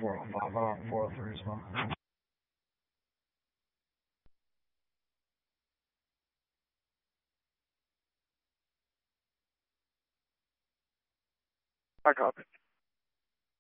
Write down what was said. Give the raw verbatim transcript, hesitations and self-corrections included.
four oh five. I don't four oh three as well. I copy.